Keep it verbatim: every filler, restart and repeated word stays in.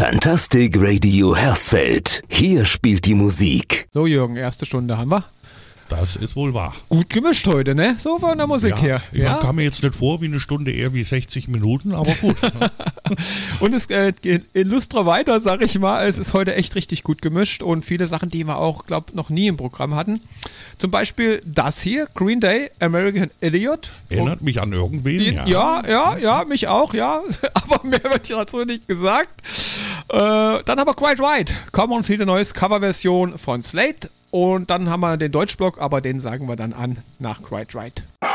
Fantastic Radio Hersfeld. Hier spielt die Musik. So Jürgen, erste Stunde haben wir. Das ist wohl wahr. Gut gemischt heute, ne? So von der Musik ja, her. Ich ja. kam mir jetzt nicht vor wie eine Stunde, eher wie sechzig Minuten, aber gut. Und es äh, geht illustrer weiter, sag ich mal. Es ist heute echt richtig gut gemischt und viele Sachen, die wir auch, glaube noch nie im Programm hatten. Zum Beispiel das hier, Green Day, American Idiot. Erinnert und, mich an irgendwen, ja. Ja, ja, ja, mich auch, ja. Aber mehr wird dazu nicht gesagt. Äh, dann haben wir Quite Right. Come on, viele neues Coverversion von Slate. Und dann haben wir den Deutschblock, aber den sagen wir dann an nach Quite Right.